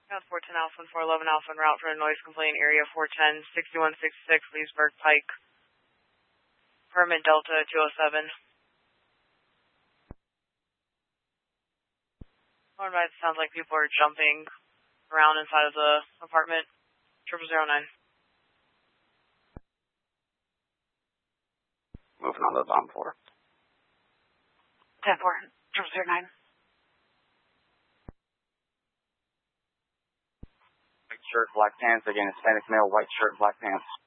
Got 410 Alpha and 411 Alpha en route for a noise complaint, area 410, 6166, Leesburg Pike. Permit Delta 207. It sounds like people are jumping around inside of the apartment. 0009. Moving on to the bomb 4. 10-4, 0009. White shirt, black pants. Again, Hispanic male, white shirt, black pants.